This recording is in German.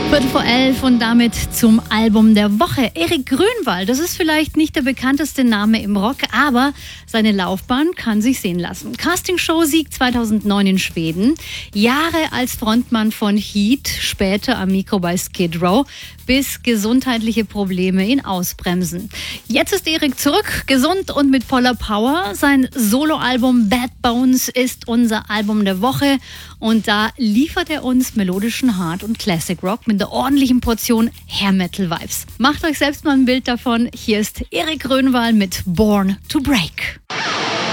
11 und damit zum Album der Woche. Erik Grönwald, das ist vielleicht nicht der bekannteste Name im Rock, aber seine Laufbahn kann sich sehen lassen. Castingshow-Sieg 2009 in Schweden, Jahre als Frontmann von Heat, später am Mikro bei Skid Row, bis gesundheitliche Probleme ihn ausbremsen. Jetzt ist Erik zurück, gesund und mit voller Power. Sein Soloalbum Bad Bones ist unser Album der Woche und da liefert er uns melodischen Hard- und Classic Rock mit der ordentlichen Portion Hair Metal Vibes. Macht euch selbst mal ein Bild davon. Hier ist Erik Grönwald mit Born to Break.